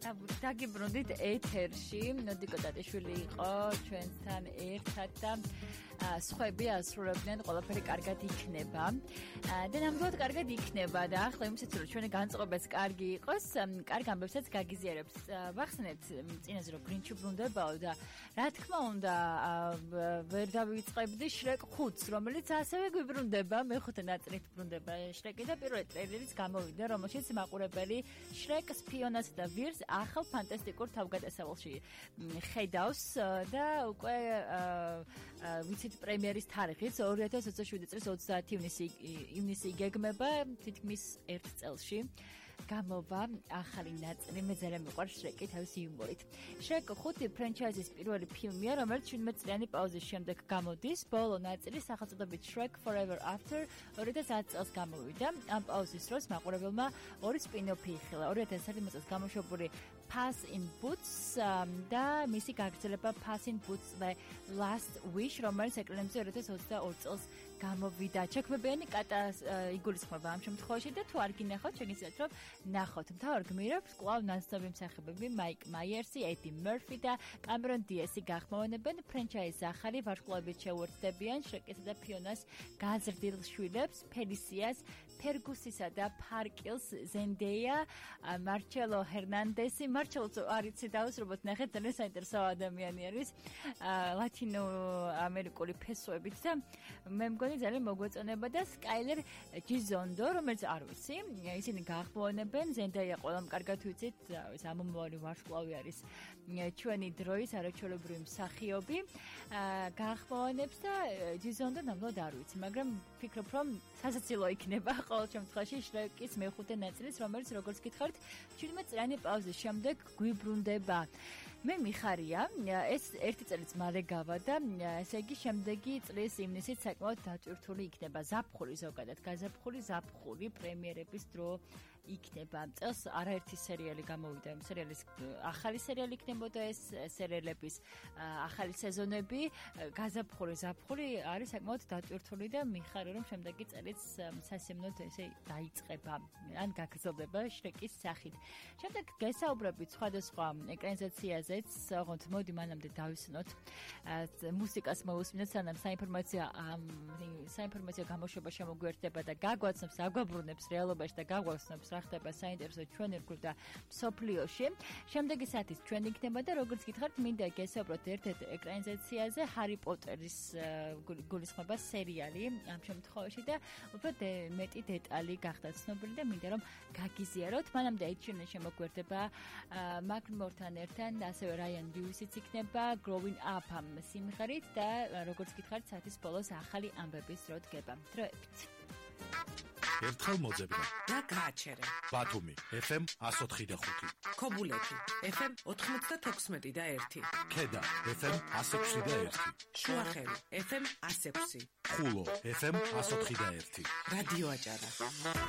დაგიბრუნდით ეთერში. ნოდიკო ტატიშვილი იყო ჩვენთან ერთად და სხვები ასრულებდნენ ყველაფერი კარგად იქნება. და ნამდვილად კარგად იქნება და ახლა იმისაც რომ ჩვენი განწყობაც კარგი იყოს, კარგ ამბებსაც გაგიზიარებს. ვახსენეთ წინაზე რომ გრინჩი ბრუნდებაო და რა თქმა უნდა ვერ დავიწყებდი შრეკ 5-ს, რომელიც ასევე გვიბრუნდება, მეხუთე ნაწილით ბრუნდება შრეკი და პირველი ტრეილერიც გამოვიდა, რომელშიც მაყურებელი შრეკს, ფიონას და ვირს ახალ ფანტასტიკურ თავგადასავალში ხედავს და უკვე ვიცით პრემიერის თარიღიც 2027 წლის 30 ივნისი გეგმება თითქმის 1 წელში. გამოვა ახალი ნაწილი მე ძალიან მიყვარს შრეკი თავისი იუმორით. შრეკ 5 ფრენჩაიზის პირველი ფილმია, რომელიც 17 წლიანი პაუზის შემდეგ გამოდის. ბოლო ნაწილი სახელწოდებით Shrek Forever After 2010 წელს გამოვიდა. ამ პაუზის დროს მაყურებელმა ორი სპინ-ოფი იხილა. 2011 წელს გამოშვებული Puss in Boots და მისი გაგრძელება Puss in Boots The Last Wish, რომელიც ეკრანებზე 2022 წელს გამოვიდა. ჩექმებიანი კატა იგულისხმება ამ შემთხვევაში და თუ არ გინახავთ, შეგიძლიათ რომ ნახოთ. მთავარ გმირებს კვლავ ნაცნობი მსახიობები მაიკ მაიერსი, ედი მერფი და კამერონ დიასი გახმოვანებენ ფრენჩაიზის ახალი ვარსკვლავებით შეუერთდებიან შრეკისა და ფიონას გაზრდილ შვილებს, ფელისიას, ფერგუსისა და ფარკილს, ზენდეია, მარჩელო ჰერნანდესი. მარჩელოც არიცი დაუსრულოთ, ნახეთ, ძალიან საინტერესო ადამიანი არის, ლათინო ამერიკული ფესვებით და მე მგონი ძალიან მოგვეწონება და სკაილერ ჯიზონდო, რომელიც არ ვიცი, ისინი გახმოვანებენ, ზენდეია ყველამ კარგად ვიცით, ეს ამომავალი ვარსკვლავი არის ჩვენი დროის არაჩვეულებრივი მსახიობი, გახმოვანებს და ჯიზონდო ნამდვილად არ ვიცი, მაგრამ ვფიქრობ, რომ სასაცილო იქნება ყოველ შემთხვევაში შრეკის მეხუთე ნაწილის, რომელიც როგორც გითხარით, 17 წლიანი პაუზის შემდეგ გვიბრუნდება. მე მიხარია, ეს ერთი წელიც მალე გავა და ესე იგი შემდეგი წლის ივნისით საკმაოდ დატვირთული იქნება. ზაფხული ზოგადად, გაზაფხული, ზაფხული პრემიერების დრო იქნება. წელს არაერთი სერიალი გამოვიდა, იმ სერიალის ახალი სერიალი იქნებოდა ეს სერიალების ახალი სეზონები, გაზაფხული, ზაფხული არის საკმაოდ დატვირთული და მიხარია რომ შემდეგი წელიც სასიამოვნოდ ესე დაიწყება, ან გაგრძელდება შრეკის სახით. შემდეგ გესაუბრებით სხვადასხვა ეკრანიზაციაზეც, ოღონდ მოდი მანამდე დავისვენოთ მუსიკას მოусმინოთ, სანამ საინფორმაციო გამოშვება შემოგვიერთდება და გაგვაცნობს, აგვაბრუნებს რეალობაში და გაგვაცნობს რა ხდება საინტერესო ჩვენ ერთგულ და მსოფლიოში. შემდეგი საათის ჩვენ იქნება და როგორც გითხარით, მინდა გესაუბროთ ერთ-ერთ ეკრანიზაციაზე, ჰარი პოტერის გულისხმობა სერიალი ამ შემთხვევაში და უფრო მეტი დეტალი გახდა ცნობილი და მინდა რომ გაგიზიაროთ. მანამდე ეჩინე შემოგვიერთდება მაკმორთან ერთად, ასევე რაიან ლიუსიც იქნება Growing Up სიმღერით და როგორც გითხარით, საათის ბოლოს ახალი ამბების დრო დგება. დროებით. ერთხელ მოძებნა და გააჩერე. ბათუმი FM 104.5, ქობულეთი FM 96 და 1, ქედა FM 106.1, შუახევი FM 106, ხულო FM 104.1, რადიო აჭარა